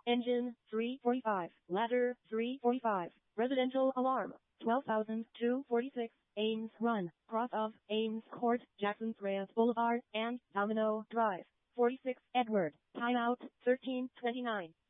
Engine 345. Ladder 345. Residential alarm 12,246. Ames Run, cross of Ames Court, Jackson Reyes Boulevard, and Domino Drive. 46 Edward. Timeout 13:29.